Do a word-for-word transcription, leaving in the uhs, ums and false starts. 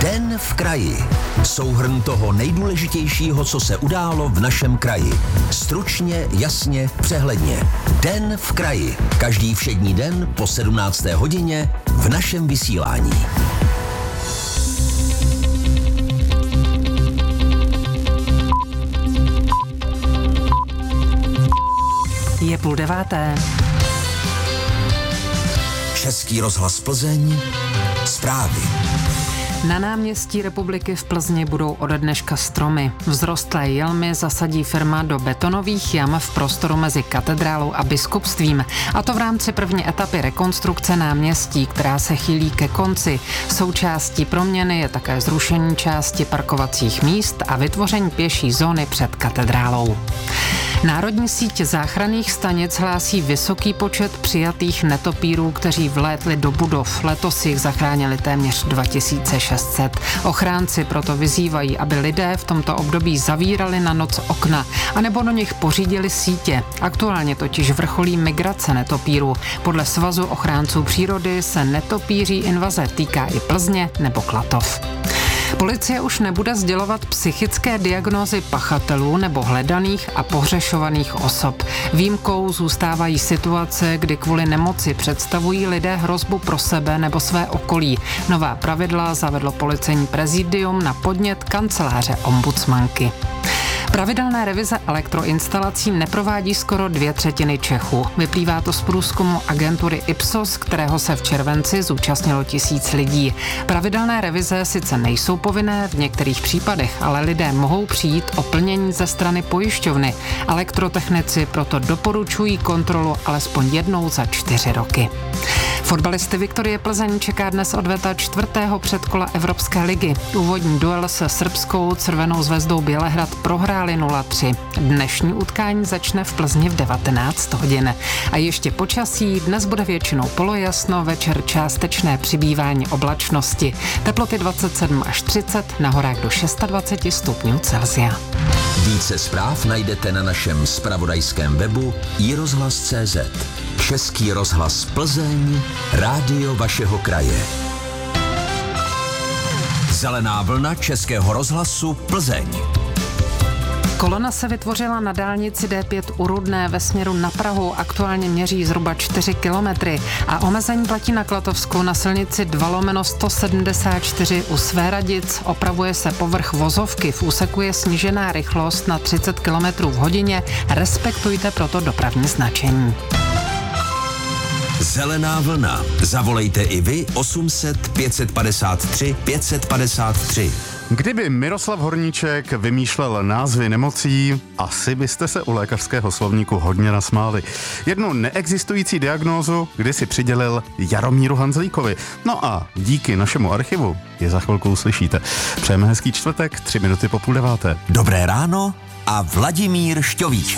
Den v kraji. Souhrn toho nejdůležitějšího, co se událo v našem kraji. Stručně, jasně, přehledně. Den v kraji. Každý všední den po sedmnácté hodině v našem vysílání. Je půl deváté. Český rozhlas Plzeň. Zprávy. Na náměstí Republiky v Plzni budou ode dneška stromy. Vzrostlé jelmy zasadí firma do betonových jam v prostoru mezi katedrálou a biskupstvím. A to v rámci první etapy rekonstrukce náměstí, která se chýlí ke konci. Součástí proměny je také zrušení části parkovacích míst a vytvoření pěší zóny před katedrálou. Národní síť záchranných stanic hlásí vysoký počet přijatých netopírů, kteří vlétli do budov. Letos jich zachránili téměř dva tisíce šest set. Ochránci proto vyzývají, aby lidé v tomto období zavírali na noc okna, anebo do nich pořídili sítě. Aktuálně totiž vrcholí migrace netopírů. Podle Svazu ochránců přírody se netopíří invaze týká i Plzně nebo Klatov. Policie už nebude sdělovat psychické diagnózy pachatelů nebo hledaných a pohřešovaných osob. Výjimkou zůstávají situace, kdy kvůli nemoci představují lidé hrozbu pro sebe nebo své okolí. Nová pravidla zavedlo policejní prezidium na podnět kanceláře ombudsmanky. Pravidelné revize elektroinstalací neprovádí skoro dvě třetiny Čechů. Vyplývá to z průzkumu agentury Ipsos, kterého se v červenci zúčastnilo tisíc lidí. Pravidelné revize sice nejsou povinné v některých případech, ale lidé mohou přijít o plnění ze strany pojišťovny. Elektrotechnici proto doporučují kontrolu alespoň jednou za čtyři roky. Fotbalisty Viktorie Plzeň čeká dnes odveta čtvrtého předkola Evropské ligy. Úvodní duel se srbskou Crvenou zvezdou Bělehrad prohráli nula tři. Dnešní utkání začne v Plzni v devatenáct hodin. A ještě počasí, dnes bude většinou polojasno, večer částečné přibývání oblačnosti. Teploty dvacet sedm až třicet, na horách do dvacet šest stupňů Celsia. Více zpráv najdete na našem zpravodajském webu i rozhlas tečka cé zet. Český rozhlas Plzeň, rádio vašeho kraje. Zelená vlna Českého rozhlasu Plzeň. Kolona se vytvořila na dálnici D pět u Rudné ve směru na Prahu, aktuálně měří zhruba čtyři kilometry a omezení platí na Klatovsku na silnici dva lomeno sto sedmdesát čtyři u Svéhradic. Opravuje se povrch vozovky, v úseku je snížená rychlost na třicet kilometrů v hodině, respektujte proto dopravní značení. Zelená vlna. Zavolejte i vy osm set pět padesát tři pět padesát tři. Kdyby Miroslav Horníček vymýšlel názvy nemocí, asi byste se u lékařského slovníku hodně nasmáli. Jednu neexistující diagnózu kdysi přidělil Jaromíru Hanzlíkovi. No a díky našemu archivu je za chvilku uslyšíte. Přejeme hezký čtvrtek, tři minuty po půl deváté. Dobré ráno a Vladimír Šťovíček.